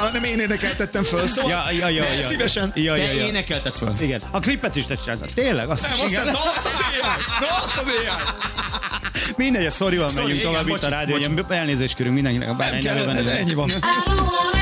nem én énekeltettem föl, szóval szívesen. Te énekelted föl. Igen. A klipet is te csináltad. Tényleg? Azt is, igen. Na azt az éjjel! Mindegy, a szorival megyünk igen, tovább itt a bocsi, rádió, hogy elnézést kérünk mindenkinek a bárhány nevében. Ennyi van.